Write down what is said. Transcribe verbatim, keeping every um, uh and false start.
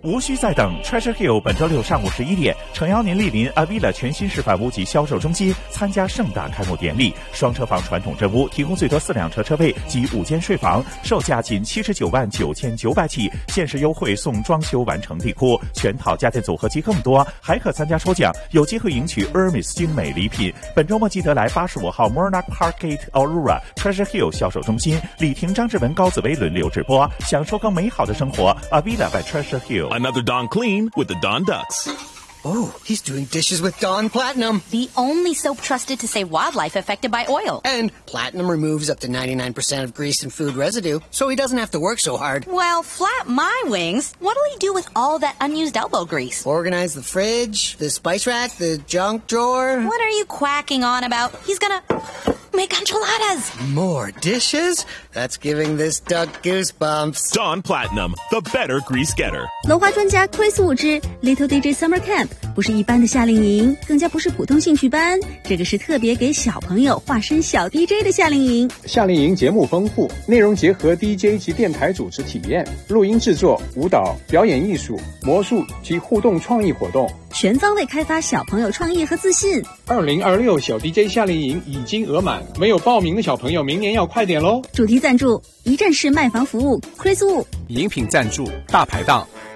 无需再等 Treasure Hill 本周六上午十一点，诚邀您莅临 Avila 全新示范屋及销售中心，参加盛大开幕典礼。双车房传统真屋提供最多四辆车车位及五间睡房，售价仅七十九万九千九百起，限时优惠送装修完成地库，全套家电组合及更多，还可参加抽奖，有机会赢取 Hermes 精美礼品。本周末记得来八十五号 Monarch Parkgate Aurora Treasure Hill 销售中心，李婷、张志文、高紫薇轮流直播，享受更美好的生活。Avila by Treasure Hill。Another Dawn clean with the Dawn Ducks. Oh, he's doing dishes with Dawn Platinum. The only soap trusted to save wildlife affected by oil. And Platinum removes up to ninety-nine percent of grease and food residue, so he doesn't have to work so hard. Well, flap my wings. What'll he do with all that unused elbow grease? Organize the fridge, the spice rack, the junk drawer. What are you quacking on about? He's gonna make enchiladas. More dishes? That's giving this duck goosebumps. Dawn Platinum, the better grease getter. 文化专家 Chris Wu 之 Little D J Summer Camp 不是一般的夏令营，更加不是普通兴趣班，这个是特别给小朋友化身小 D J 的夏令营。 夏令营节目丰富，内容结合 D J 及电台主持体验、录音制作、舞蹈、表演艺术、魔术及互动创意活动， 全方位开发小朋友创意和自信。 二零二六小 D J 夏令营已经额满，没有报名的小朋友明年要快点咯。 主题赞助一站式卖房服务 Chris Wu， 饮品赞助大排档